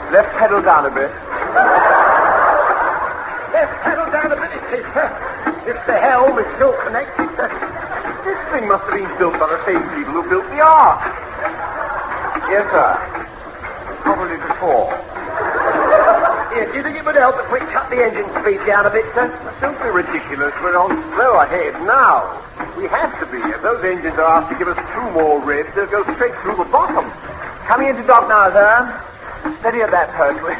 Left pedal down a bit. Left pedal down a bit, it is, sir. If the helm is still connected, sir. This thing must have been built by the same people who built the Ark. Yes, sir. Probably before. Yes, do you think it would help if we cut the engine speed down a bit, sir? Don't be ridiculous. We're on slow ahead now. We have to be. If those engines are asked to give us 2 more revs, they'll go straight through the bottom. Coming into dock now, sir. Steady at that perchway.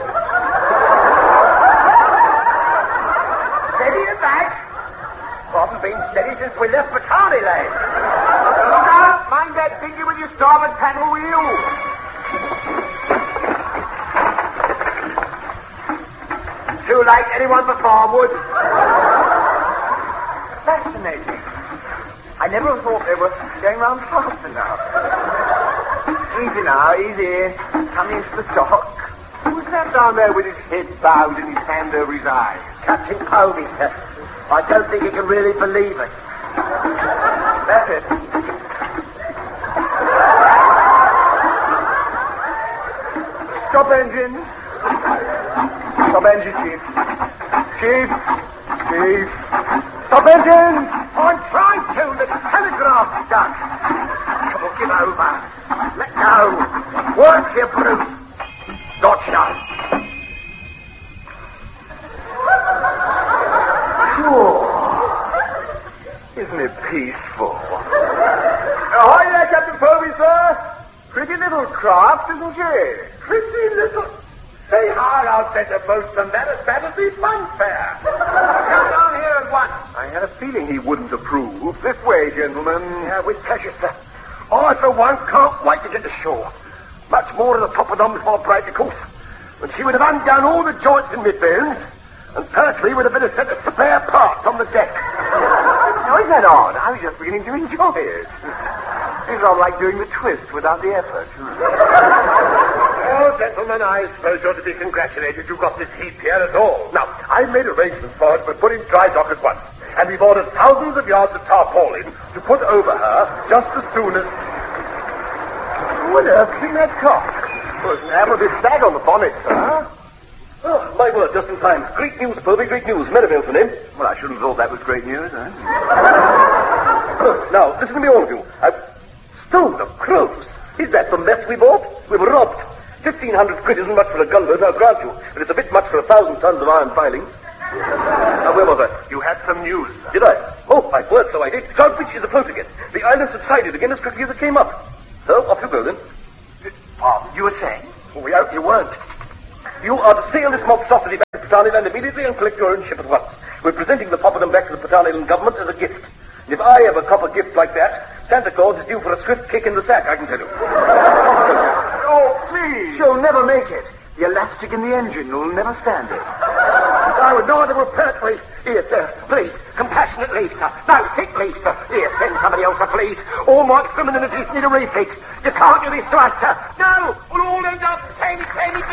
Steady at that? We haven't been steady since we left Botany Land. Look out! Mind that dinghy with your starboard paddle wheel. Too late, anyone but Farwood? Fascinating. I never thought they were going round fast enough. Easy now, easy. Coming into the dock. Who's that down there with his head bowed and his hand over his eyes? Captain Povey, sir. I don't think he can really believe it. That's it. Stop engine. Stop engine, Chief. Chief. Chief. Stop engine! I'm trying to. The telegraph's stuck. Come on, give over. Let go. Work, you brute. Not shut. Sure. Isn't it peaceful? Ahoy there, Captain Povey, sir. Pretty little craft, isn't she? Pretty little. Say hard, I'll bet a boat than that as bad as the fun fair. Come down here at once. I had a feeling he wouldn't approve. This way, gentlemen. Yeah, with pleasure, sir. I, for one, can't wait to get to shore. Much more to the top of them before break, of course. When she would have undone all the joints and mid-bones, and Pertley would have been a set of spare parts on the deck. Now, isn't that odd? I was just beginning to enjoy it. It's not like doing the twist without the effort. Oh, gentlemen, I suppose you're to be congratulated you got this heap here at all. Now, I've made arrangements for it. We're put in dry dock at once. And we've ordered thousands of yards of tarpaulin to put over her just as soon as... Who on earth cleaned that cock? Well, there's an amethyst flag on the bonnet, sir. Oh, my word, just in time. Great news, Povey, great news. Merivale's the name. Well, I shouldn't have thought that was great news, huh? Now, listen to me, all of you. Stone of crows. Is that the mess we bought? We were robbed. 1,500 quid isn't much for a gunboat, I'll grant you. But it's a bit much for 1,000 tons of iron filings. Now, where was I? You had some news, sir. Did I? Oh, my word, so I did. Cloudbridge is afloat again. The island subsided again as quickly as it came up. So, off you go, then. Pardon, you were saying? Well, we hope you weren't. You are to sail this monstrosity back to Botany Land immediately and collect your own ship at once. We're presenting the Popperdom back to the Botany Land government as a gift. And if I ever cop a gift like that, Santa Claus is due for a swift kick in the sack, I can tell you. Oh, please. She'll never make it. The elastic in the engine will never stand it. No, neither will Pertwee. Here, sir, please. Compassionate leave, sir. No, sick leave, sir. Here, send somebody else, sir, please. All my criminalities need a refit. You can't do this to us, sir. No, we'll all end up penny.